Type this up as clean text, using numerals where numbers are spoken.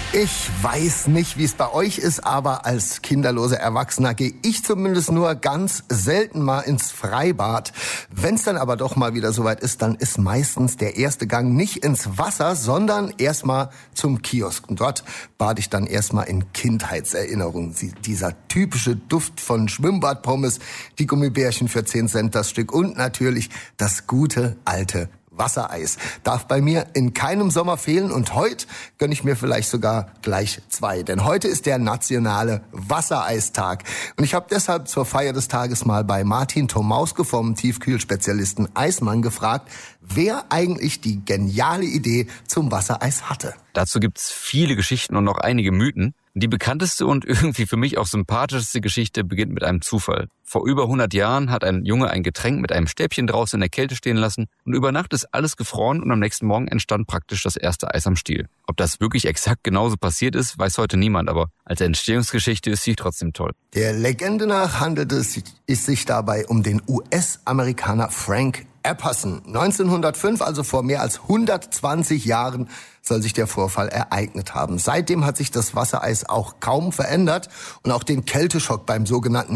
Ich weiß nicht, wie es bei euch ist, aber als kinderloser Erwachsener gehe ich zumindest nur ganz selten mal ins Freibad. Wenn es dann aber doch mal wieder soweit ist, dann ist meistens der erste Gang nicht ins Wasser, sondern erstmal zum Kiosk. Und dort bade ich dann erstmal in Kindheitserinnerungen. Dieser typische Duft von Schwimmbadpommes, die Gummibärchen für 10 Cent das Stück und natürlich das gute alte Wassereis. Darf bei mir in keinem Sommer fehlen und heute gönne ich mir vielleicht sogar gleich 2. Denn heute ist der nationale Wassereistag. Und ich habe deshalb zur Feier des Tages mal bei Martin Tomauske vom Tiefkühlspezialisten Eismann gefragt, wer eigentlich die geniale Idee zum Wassereis hatte. Dazu gibt's viele Geschichten und noch einige Mythen. Die bekannteste und irgendwie für mich auch sympathischste Geschichte beginnt mit einem Zufall. Vor über 100 Jahren hat ein Junge ein Getränk mit einem Stäbchen draußen in der Kälte stehen lassen und über Nacht ist alles gefroren und am nächsten Morgen entstand praktisch das erste Eis am Stiel. Ob das wirklich exakt genauso passiert ist, weiß heute niemand, aber als Entstehungsgeschichte ist sie trotzdem toll. Der Legende nach handelt es sich dabei um den US-Amerikaner Frank Epperson. 1905, also vor mehr als 120 Jahren, soll sich der Vorfall ereignet haben. Seitdem hat sich das Wassereis auch kaum verändert und auch den Kälteschock beim sogenannten